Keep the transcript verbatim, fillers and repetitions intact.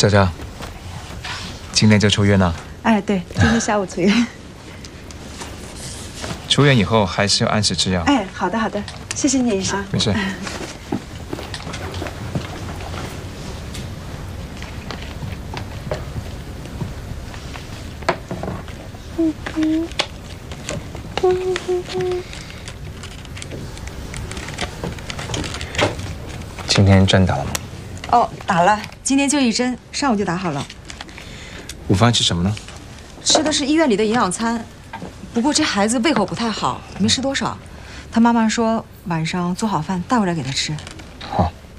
佳佳，今天就出院了？ 哎，对，今天下午出院。 出院以后还是要按时吃药。 哎，好的好的，谢谢你医生。 没事。今天针打了吗？ 哦，打了，今天就一针，上午就打好了。 午饭吃什么呢？ 吃的是医院里的营养餐，不过这孩子胃口不太好，没吃多少。他妈妈说晚上做好饭带回来给他吃。